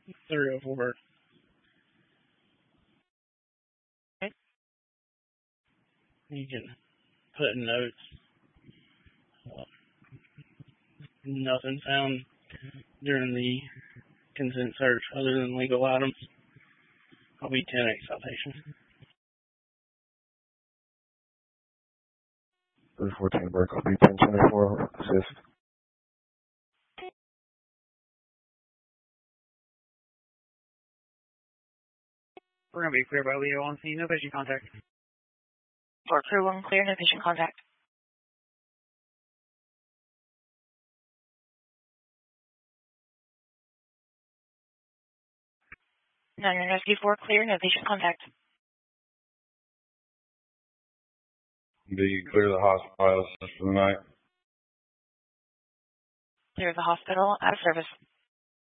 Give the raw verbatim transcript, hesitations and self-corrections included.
three oh four. Okay. You can put in notes. Uh, nothing found during the consent search other than legal items. I'll be ten X citation. three fourteen break, I'll be ten twenty-four, assist. We're going to be clear by Leo on scene. No patient contact. For crew one clear, no patient contact. nine one rescue four clear, no patient contact. Do you clear the hospital for the night? Clear the hospital, out of service.